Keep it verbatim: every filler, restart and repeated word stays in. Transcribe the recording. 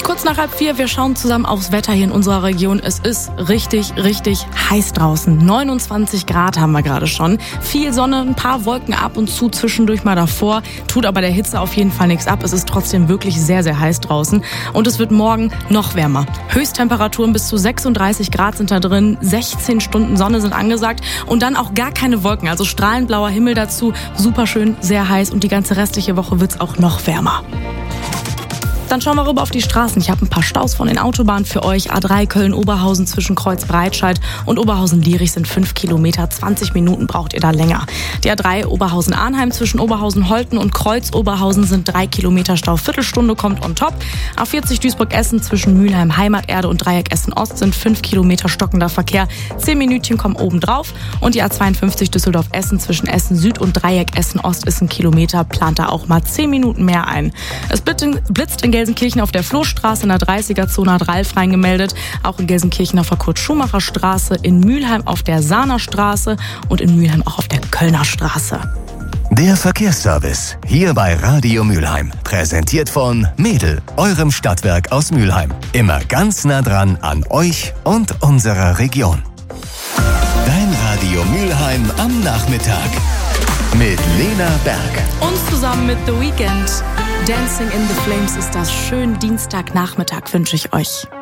Kurz nach halb vier, wir schauen zusammen aufs Wetter hier in unserer Region. Es ist richtig, richtig heiß draußen. neunundzwanzig Grad haben wir gerade schon. Viel Sonne, ein paar Wolken ab und zu zwischendurch mal davor. Tut aber der Hitze auf jeden Fall nichts ab. Es ist trotzdem wirklich sehr, sehr heiß draußen. Und es wird morgen noch wärmer. Höchsttemperaturen bis zu sechsunddreißig Grad sind da drin. sechzehn Stunden Sonne sind angesagt. Und dann auch gar keine Wolken. Also strahlend blauer Himmel dazu. Super schön, sehr heiß. Und die ganze restliche Woche wird es auch noch wärmer. Dann schauen wir rüber auf die Straßen. Ich habe ein paar Staus von den Autobahnen für euch. A drei Köln-Oberhausen zwischen Kreuz-Breitscheid und Oberhausen-Lierich sind fünf Kilometer. zwanzig Minuten braucht ihr da länger. Die A drei Oberhausen-Arnheim zwischen Oberhausen-Holten und Kreuz-Oberhausen sind drei Kilometer Stau. Viertelstunde kommt on top. A vierzig Duisburg-Essen zwischen Mülheim-Heimaterde und Dreieck Essen-Ost sind fünf Kilometer stockender Verkehr. zehn Minütchen kommen oben drauf. Und die A zweiundfünfzig Düsseldorf-Essen zwischen Essen-Süd und Dreieck Essen-Ost ist ein Kilometer. Plant da auch mal zehn Minuten mehr ein. Es blitzt in Gelsenkirchen auf der Flohstraße in der dreißiger-Zone hat Ralf reingemeldet. Auch in Gelsenkirchen auf der Kurt-Schumacher-Straße, in Mülheim auf der Sahner Straße und in Mülheim auch auf der Kölner Straße. Der Verkehrsservice hier bei Radio Mülheim. Präsentiert von Mädel, eurem Stadtwerk aus Mülheim. Immer ganz nah dran an euch und unserer Region. Dein Radio Mülheim am Nachmittag. Mit Lena Berg. Und zusammen mit The Weeknd. Dancing in the Flames ist das. Schönen Dienstagnachmittag wünsche ich euch.